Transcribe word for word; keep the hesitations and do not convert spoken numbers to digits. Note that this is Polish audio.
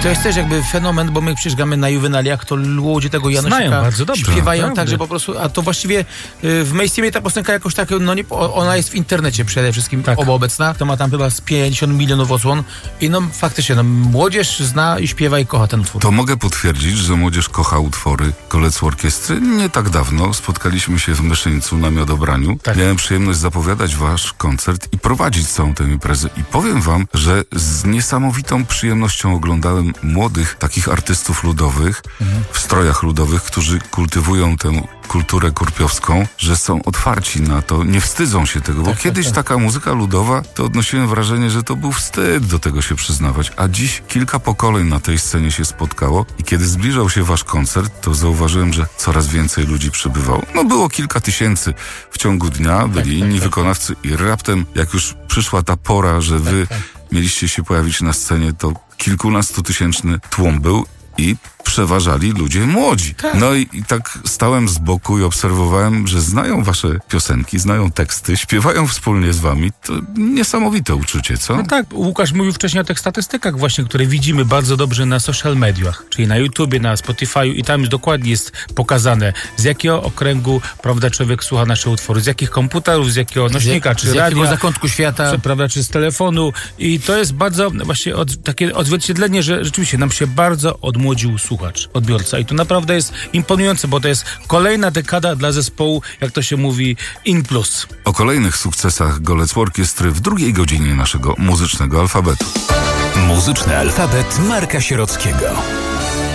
to jest też jakby fenomen, bo my przecież gramy na Juwenaliach, to ludzie tego Janosika znają bardzo dobrze, śpiewają naprawdę. tak, że po prostu, a to właściwie w mainstreamie ta piosenka jakoś tak, no nie, ona jest w internecie przede wszystkim tak. obecna, to ma tam chyba z pięćdziesiąt milionów odsłon i no faktycznie, no młodzież zna i śpiewa i kocha ten utwór. To mogę potwierdzić, że młodzież kocha utwory Golec Orkiestry. Nie tak dawno spotkaliśmy się w Myszyńcu na Miodobraniu. Tak. Miałem przyjemność zapowiadać wasz koncert i prowadzić całą tę imprezę. I powiem wam, że z niesamowitą przyjemnością oglądałem młodych takich artystów ludowych, mhm. w strojach ludowych, którzy kultywują tę kulturę kurpiowską, że są otwarci na to, nie wstydzą się tego, bo tak, kiedyś tak, tak. taka muzyka ludowa, to odnosiłem wrażenie, że to był wstyd do tego się przyznawać, a dziś kilka pokoleń na tej scenie się spotkało i kiedy zbliżał się wasz koncert, to zauważyłem, że coraz więcej ludzi przybywało. No było kilka tysięcy w ciągu dnia, byli tak, inni tak, wykonawcy i raptem, jak już przyszła ta pora, że wy tak, tak. mieliście się pojawić na scenie, to kilkunastotysięczny tłum był i przeważali ludzie młodzi. Tak. No i, i tak stałem z boku i obserwowałem, że znają wasze piosenki, znają teksty, śpiewają wspólnie z wami. To niesamowite uczucie, co? No tak, Łukasz mówił wcześniej o tych statystykach właśnie, które widzimy bardzo dobrze na social mediach, czyli na YouTubie, na Spotify'u i tam już dokładnie jest pokazane, z jakiego okręgu, prawda, człowiek słucha nasze utwory, z jakich komputerów, z jakiego nośnika, z, czy z radia, jakiego zakątku świata, czy, prawda, czy z telefonu i to jest bardzo właśnie od, takie odzwierciedlenie, że rzeczywiście nam się bardzo odmłodził słuchacz, odbiorca i to naprawdę jest imponujące, bo to jest kolejna dekada dla zespołu, jak to się mówi, in plus. O kolejnych sukcesach Golec Orkiestry w drugiej godzinie naszego muzycznego alfabetu. Muzyczny alfabet Marka Sierockiego.